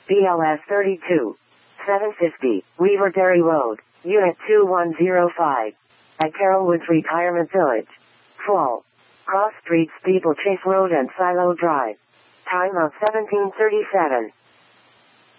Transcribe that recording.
BLS 32. 750, Weaver Dairy Road, Unit 2105. At Carrollwoods Retirement Village. Fall. Cross Street, Steeplechase Road and Silo Drive. Time of 1737.